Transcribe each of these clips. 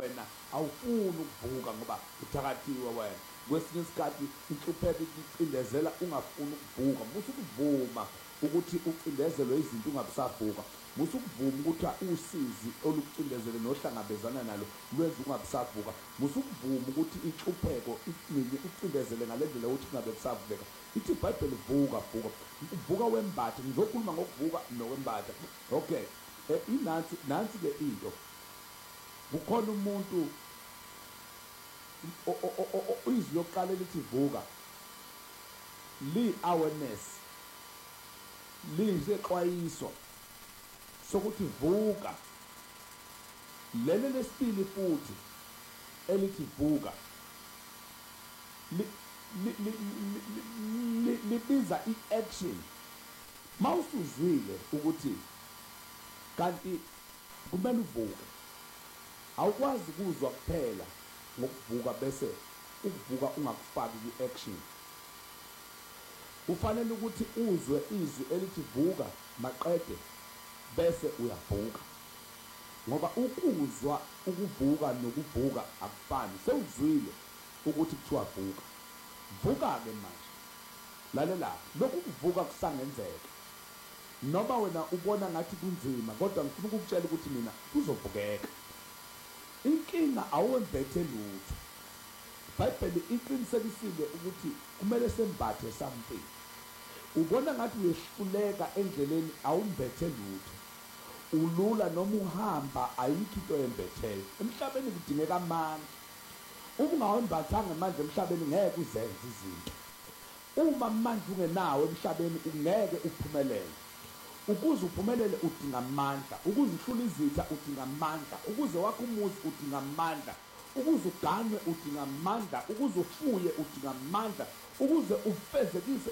wena awufuni ukuvuka ngoba uthakathiwe wena. Kwesinye isikhathi inhlupheko ikucindezela ungafuni ukuvuka, musukuvuma ukuthi ucindezelwe izinto ungabisavuka, musukuvuma ukuthi usizi olukucindezele nohlangabezana nalo lwenza ungabisavuka, musukuvuma ukuthi inhlupheko ucindezele ngale ndlela ukuthi kungabe kusavukeka. Ithi iBhayibheli vuka, vuka, uvuka wembatha. Ngizokhuluma ngokuvuka nokwembatha. Okay, nansi-ke into, kukhona umuntu izwi lokuqala elithi vuka li-awareness, liyisexwayiso sokuthi vuka. Leli lesibili futhi elithi vuka libiza i-action. Mawusuzwile ukuthi kanti kumele uvuke, awukwazi ukuzwa kuphela ngokuvuka bese ukuvuka ungakufaki kwi-action. Kufanele ukuthi uzwe izwi elithi vuka maqede bese uyavuka, ngoba ukuzwa ukuvuka nokuvuka akufani. Sewuzwile ukuthi kuthiwa vuka, vuka-ke manje. Lalela, lokhu kuvuka kusangenzeka noma wena ubona ngathi kunzima, kodwa ngifuna ukukutshela ukuthi mina kuzovukeka. Inkinga awembethe lutho. iBhayibheli iqinisekisile ukuthi kumele sembathe something. Ubona ngathi uyehluleka endleleni, awumbethe lutho. Ulula noma uhamba, ayikho into oyembetheyo. Emhlabeni kudingeka amandla. Uma ungawembathanga amandla emhlabeni ngeke uzenze izinto. Uma amandla ungenawo emhlabeni ungeke uphumelele. Ukuze uphumelele udinga amandla, ukuze uhlule izitha udinga amandla, ukuze wakhe umuzi udinga amandla, ukuze uganwe udinga amandla, ukuze ufuye udinga amandla, ukuze ufezekise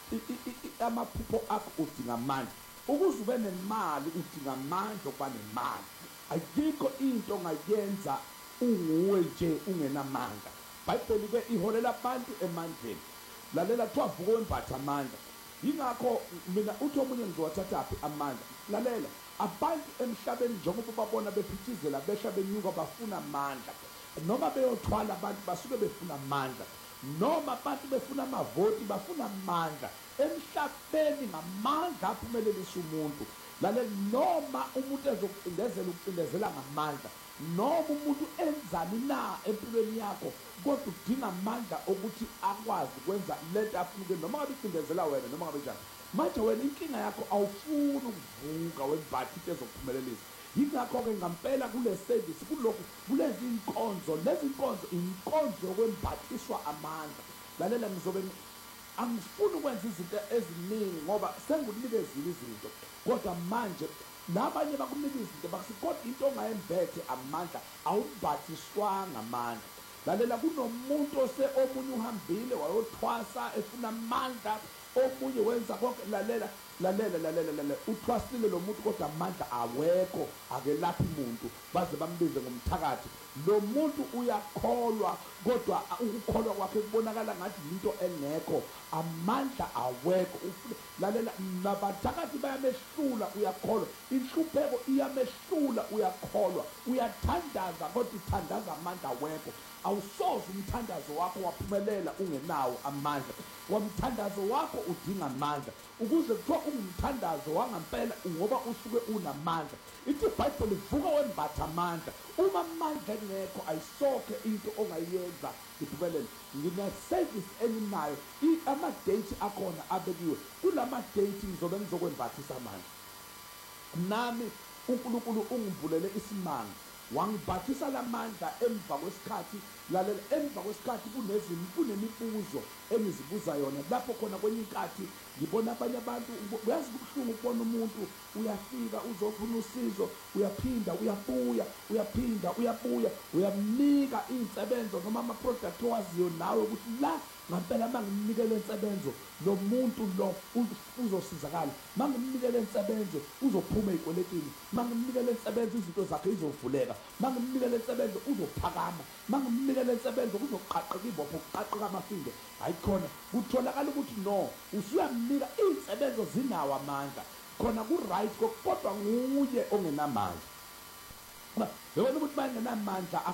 amaphupho akho udinga amandla, ukuze ube nemali udinga amandla okuba nemali. Ayikho into ongayenza unguwe nje ungenamandla. iBhayibheli-ke iholela abantu emandleni. Lalela, kuthiwa vuka wembatha amandla. Yingakho mina uthi omunye ngizowathathaphi amandla. Lalela, abantu emhlabeni njengoba babona bephithizela behla benyuka bafuna amandla, noma beyothwala abantu basuke befuna amandla, noma abantu befuna amavoti bafuna amandla. Emhlabeni ngamandla aphumelelisa umuntu. Lalela, noma umuntu ezokucindezela ukucindezela ngamandla, noma umuntu enzani na empilweni yakho, kodwa udinga amandla ukuthi akwazi ukwenza lento afuna ukwenza, noma ngabe icindezela wena noma ngabe njani. Manje wena inkinga yakho awufuni ukuvuka wembatha into ezokuphumelelisa. Yingakho-ke ngampela kule service kulezi inkonzo, lezi nkonzo inkonzo yokwembathiswa amandla. Lalela, angifuni ukwenza izinto eziningi ngoba sengikunikezile izinto, kodwa manje nabanye bakunika izinto bakusithi kodwa into ongayembethe amandla, awumbathiswanga amandla. Lalela, kunomuntu omunye uhambile wayothwasa efuna amandla, omunye wenza konke. Lalela, uthwasile lo muntu kodwa amandla awekho, akelaphi umuntu baze bambize ngomthakathi. Lo muntu uyakholwa kodwa ukukholwa kwakhe kubonakala ngathi into engekho, amandla awekho. Lalela, nabathakathi bayamehlula, uyakholwa. Inhlupheko iyamehlula, uyakholwa. Uyathandaza kodwa uthandaza amandla awekho. Awusoze umthandazo wakho waphumelela ungenawo amandla. Wamthandazo wakho udinga amandla. Ukuze kuthiwa ungumthandazo wangampela ngoba usuke unamandla. Ithi iBhayibheli vuka wembatha amandla. Uma amandla engekho ayisokhe into ongayenza iphumelele. Ngine-service enginayo, ama-date akhona abekiwe. Kulama-date ngizobe ngizokwembathisa amandla. Nami uNkulunkulu ungivulele isimanga, wangibhathisa lamandla emva kwesikhathi. Lalela, emva kwesikhathi kunemibuzo engizibuza yona, lapho khona kwenye inkathi ngibona abanye abantu. Uyazi kubuhlungu ukubona umuntu uyafika uzofuna usizo, uyaphinda uyabuya, uyaphinda uyabuya, uyamnika iy'nsebenzo noma ama-product owaziyo nawe ukuthi la ngampela mangimnikele insebenzo lo muntu lo uzosizakala, mangimnikele insebenzo uzophuma ey'kweletini, mangimnikele insebenzo izinto zakhe izovuleka, mangimnikele insebenzo uzophakama, mangimnikele insebenzo kuzoqaqeka ibopho, kuqaqeka amafindo. Hayikhona kutholakala ukuthi no, usuyamnika iy'nsebenzo zinawo amandla, khona ku-right, kodwa nguye ongenamandla. Yabona ukuthi uma engenamandla